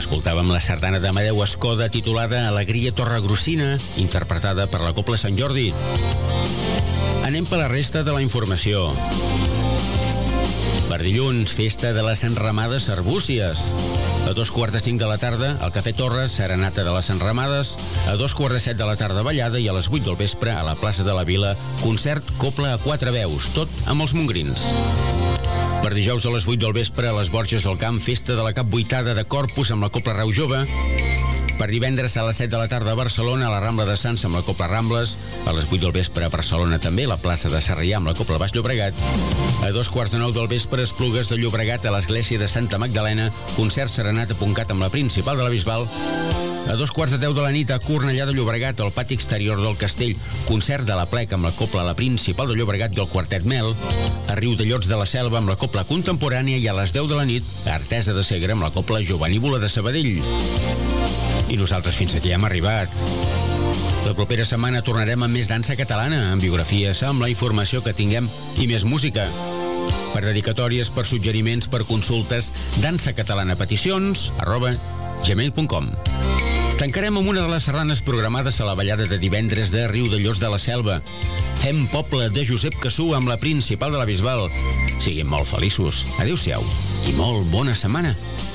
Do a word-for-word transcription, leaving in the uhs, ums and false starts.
Escoltàvem la sardana d'Amadeu Escoda titulada Alegria Torregrossina, interpretada per la Cobla Sant Jordi. Anem per la resta de la informació. Per dilluns, festa de les enramades Arbúcies. A dos quarts de cinc de la tarda, al Cafè Torres, serenata de les enramades. A dos quarts de set de la tarda, ballada. I a les vuit del vespre, a la plaça de la Vila, concert Cobla a quatre veus, tot amb els mongrins. Per dijous a les vuit del vespre, a les Borges del Camp, festa de la capvuitada de Corpus amb la Cobla Rau Jove. Per divendres a les set de la tarda a Barcelona, a la Rambla de Sants amb la Cobla Rambles. A les vuit del vespre a Barcelona també, a la plaça de Sarrià amb la Cobla Baix Llobregat. A dos quarts de nou del vespre, Esplugues de Llobregat a l'església de Santa Magdalena, concert serenat apuncat amb la principal de la Bisbal. A dos quarts de deu de la nit a Cornellà de Llobregat, al pati exterior del castell, concert de la plec amb la Cobla la Principal de Llobregat i el Quartet Mel. A Riudellots de la Selva amb la Cobla Contemporània i a les deu de la nit a Artesa de Segre amb la Cobla Jovenívola de Sabadell. I nosaltres fins aquí hem arribat. La propera setmana tornarem amb més dansa catalana, amb biografies, amb la informació que tinguem i més música. Per dedicatòries, per suggeriments, per consultes, dansacatalana-peticions arroba gmail punt com. Tancarem amb una de les sardanes programades a la ballada de divendres de Riudellots de la Selva. Fem poble de Josep Cassú amb la Principal de la Bisbal. Siguin molt feliços. Adéu-siau i molt bona setmana.